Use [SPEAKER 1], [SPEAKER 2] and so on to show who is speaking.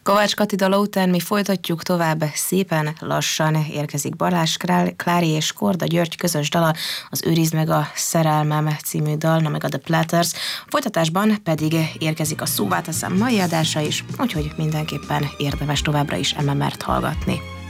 [SPEAKER 1] Kovács Kati dala után mi folytatjuk tovább, szépen lassan érkezik Balázs Klári és Korda György közös dala, az Őrizd meg a szerelmem című dal, na meg a The Platters. A folytatásban pedig érkezik a Szóvá teszem mai adása is, úgyhogy mindenképpen érdemes továbbra is MMR-t hallgatni.